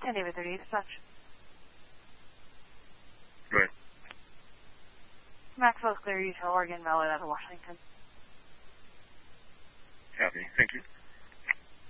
10 David 38 dispatch. Go ahead. Maxwell's clear, Utah, Oregon, valid out of Washington. Copy. Thank you.